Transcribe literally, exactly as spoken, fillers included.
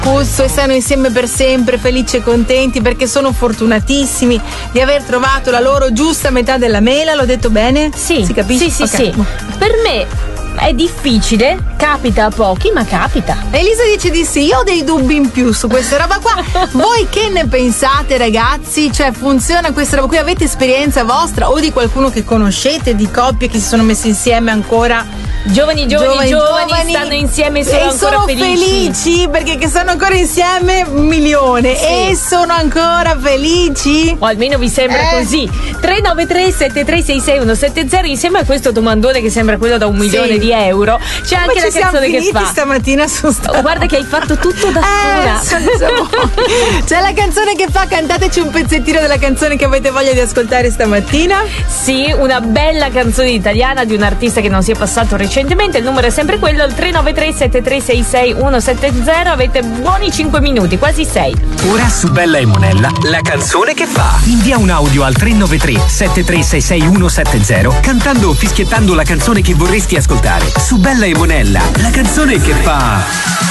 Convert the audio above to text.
e stanno insieme per sempre, felici e contenti perché sono fortunatissimi di aver trovato la loro giusta metà della mela. L'ho detto bene? Sì, si capisce? Sì, sì, okay. sì. Per me è difficile, capita a pochi, ma capita. Elisa dice di sì, io ho dei dubbi in più su questa roba qua. Voi che ne pensate, ragazzi? Cioè, funziona questa roba qui? Avete esperienza vostra o di qualcuno che conoscete, di coppie che si sono messe insieme ancora? Giovani, giovani, giovani, giovani stanno insieme e sono e ancora sono felici. felici perché che sono ancora insieme un milione sì. E sono ancora felici, o almeno vi sembra eh. così. Tre nove tre sette tre sei sei uno sette zero. Insieme a questo domandone che sembra quello da un milione sì. di euro c'è come anche la canzone che fa stamattina su sta... oh, guarda che hai fatto tutto da eh, sola. C'è la canzone che fa, cantateci un pezzettino della canzone che avete voglia di ascoltare stamattina. Sì, una bella canzone italiana di un artista che non si è passato recentemente. Il numero è sempre quello, il tre nove tre sette tre sei sei uno sette zero. Avete buoni cinque minuti, quasi sei. Ora su Bella e Monella, la canzone che fa. Invia un audio al tre nove tre sette tre sei sei uno sette zero cantando o fischiettando la canzone che vorresti ascoltare. Su Bella e Monella, la canzone che fa...